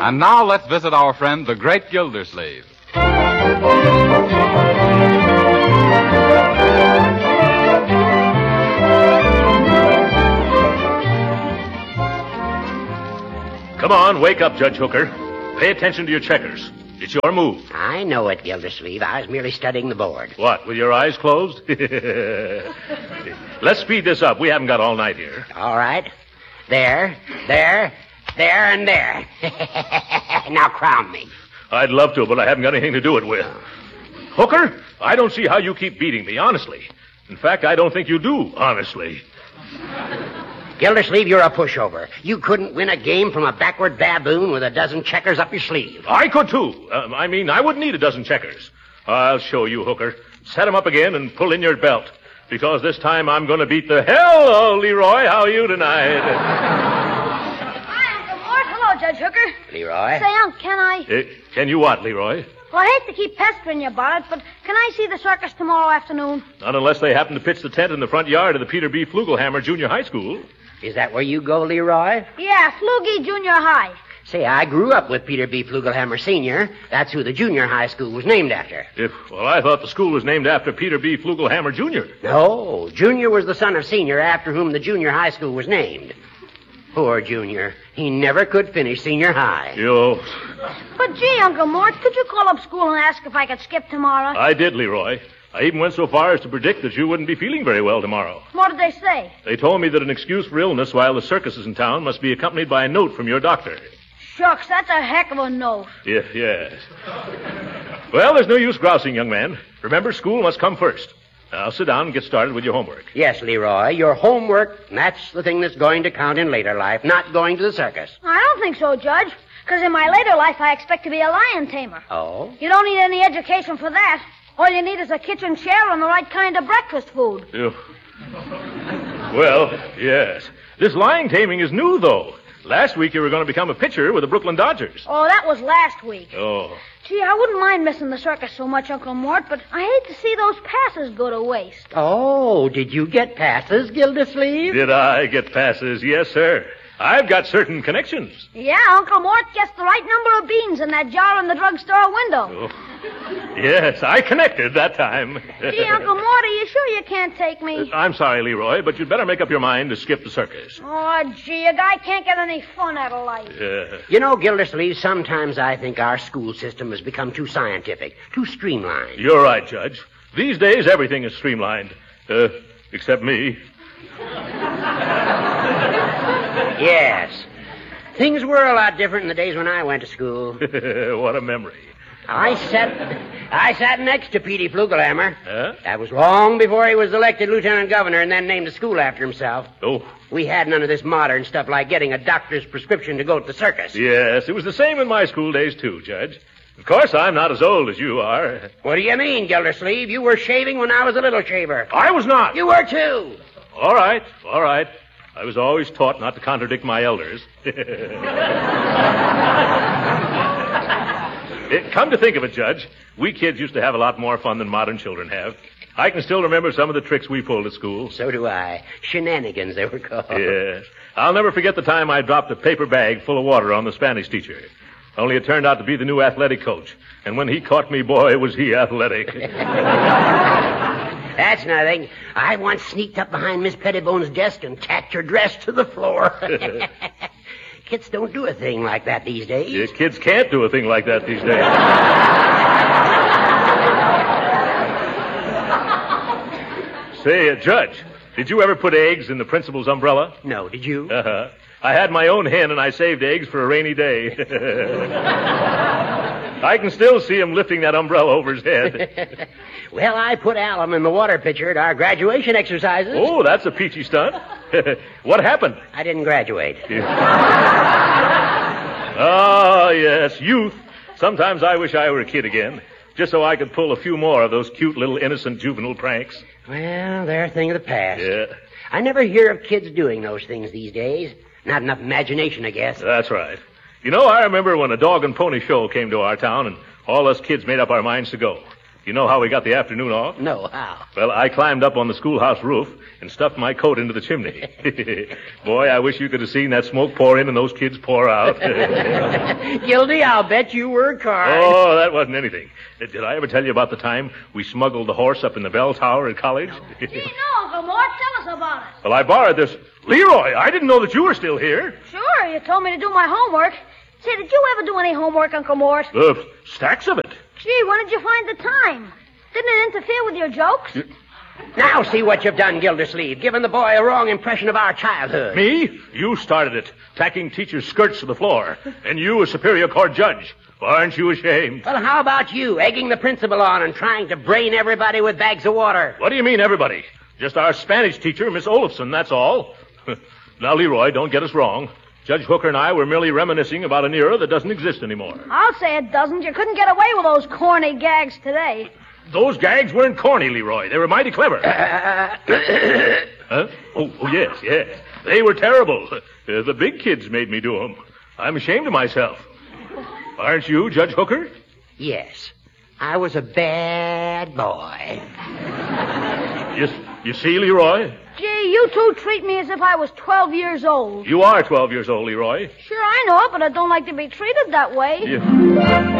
And now let's visit our friend, the great Gildersleeve. Come on, wake up, Judge Hooker. Pay attention to your checkers. It's your move. I know it, Gildersleeve. I was merely studying the board. What, with your eyes closed? Let's speed this up. We haven't got all night here. All right. There, and there. Now crown me. I'd love to, but I haven't got anything to do it with. Hooker, I don't see how you keep beating me, honestly. In fact, I don't think you do, honestly. Gildersleeve, you're a pushover. You couldn't win a game from a backward baboon with a dozen checkers up your sleeve. I could, too. I wouldn't need a dozen checkers. I'll show you, Hooker. Set 'em up again and pull in your belt. Because this time I'm going to beat the hell out of Leroy. How are you tonight? Hi, Uncle Mort. Hello, Judge Hooker. Leroy? Say, Unc, can I... Can you what, Leroy? Well, I hate to keep pestering you about it, but can I see the circus tomorrow afternoon? Not unless they happen to pitch the tent in the front yard of the Peter B. Flugelhammer Junior High School. Is that where you go, Leroy? Yeah, Flugie Junior High. Say, I grew up with Peter B. Flugelhammer Sr. That's who the junior high school was named after. Well, I thought the school was named after Peter B. Flugelhammer Jr. No, Junior was the son of Senior, after whom the junior high school was named. Poor Junior. He never could finish senior high. Yo. But gee, Uncle Mort, could you call up school and ask if I could skip tomorrow? I did, Leroy. I even went so far as to predict that you wouldn't be feeling very well tomorrow. What did they say? They told me that an excuse for illness while the circus is in town must be accompanied by a note from your doctor. Shucks, that's a heck of a note. Yes. Well, there's no use grousing, young man. Remember, school must come first. Now, sit down and get started with your homework. Yes, Leroy, your homework, that's the thing that's going to count in later life, not going to the circus. I don't think so, Judge. Because in my later life, I expect to be a lion tamer. Oh? You don't need any education for that. All you need is a kitchen chair and the right kind of breakfast food. Well, yes. This lion taming is new, though. Last week you were going to become a pitcher with the Brooklyn Dodgers. Oh, that was last week. Oh. Gee, I wouldn't mind missing the circus so much, Uncle Mort, but I hate to see those passes go to waste. Oh, did you get passes, Gildersleeve? Did I get passes? Yes, sir. I've got certain connections. Yeah, Uncle Mort gets the right number of beans in that jar in the drugstore window. Oh. Yes, I connected that time. Gee, Uncle Mort, are you sure you can't take me? I'm sorry, Leroy, but you'd better make up your mind to skip the circus. Oh, gee, a guy can't get any fun out of life. You know, Gildersleeve, sometimes I think our school system has become too scientific, too streamlined. You're right, Judge. These days, everything is streamlined. Except me. Yes. Things were a lot different in the days when I went to school. What a memory. I sat next to Petey Flugelhammer. Huh? That was long before he was elected lieutenant governor and then named the school after himself. Oh. We had none of this modern stuff like getting a doctor's prescription to go to the circus. Yes, it was the same in my school days, too, Judge. Of course, I'm not as old as you are. What do you mean, Gildersleeve? You were shaving when I was a little shaver. I was not. You were, too. All right. I was always taught not to contradict my elders. Come to think of it, Judge, we kids used to have a lot more fun than modern children have. I can still remember some of the tricks we pulled at school. So do I. Shenanigans, they were called. Yes. I'll never forget the time I dropped a paper bag full of water on the Spanish teacher. Only it turned out to be the new athletic coach. And when he caught me, boy, was he athletic. That's nothing. I once sneaked up behind Miss Pettibone's desk and tacked her dress to the floor. Kids don't do a thing like that these days. Yeah, kids can't do a thing like that these days. Say, Judge, did you ever put eggs in the principal's umbrella? No, did you? Uh-huh. I had my own hen, and I saved eggs for a rainy day. I can still see him lifting that umbrella over his head. Well, I put alum in the water pitcher at our graduation exercises. Oh, that's a peachy stunt. What happened? I didn't graduate. Ah, yes, youth. Sometimes I wish I were a kid again, just so I could pull a few more of those cute little innocent juvenile pranks. Well, they're a thing of the past. Yeah. I never hear of kids doing those things these days. Not enough imagination, I guess. That's right. You know, I remember when a dog and pony show came to our town, and all us kids made up our minds to go. You know how we got the afternoon off? No, how? Well, I climbed up on the schoolhouse roof and stuffed my coat into the chimney. Boy, I wish you could have seen that smoke pour in and those kids pour out. Gildy, I'll bet you work hard. Oh, that wasn't anything. Did I ever tell you about the time we smuggled the horse up in the bell tower at college? Gee, no, Uncle Mort. Tell us about it. Well, I borrowed this. Leroy, I didn't know that you were still here. Sure, you told me to do my homework. Say, did you ever do any homework, Uncle Mort? Stacks of it. Gee, when did you find the time? Didn't it interfere with your jokes? Now see what you've done, Gildersleeve, giving the boy a wrong impression of our childhood. Me? You started it, tacking teachers' skirts to the floor. And you, a Superior Court judge. Aren't you ashamed? Well, how about you, egging the principal on and trying to brain everybody with bags of water? What do you mean, everybody? Just our Spanish teacher, Miss Olafson, that's all. Now, Leroy, don't get us wrong. Judge Hooker and I were merely reminiscing about an era that doesn't exist anymore. I'll say it doesn't. You couldn't get away with those corny gags today. Those gags weren't corny, Leroy. They were mighty clever. Huh? Oh, yes. They were terrible. The big kids made me do them. I'm ashamed of myself. Aren't you, Judge Hooker? Yes. I was a bad boy. You see, Leroy? Gee, you two treat me as if I was 12 years old. You are 12 years old, Leroy. Sure, I know it, but I don't like to be treated that way. Yeah.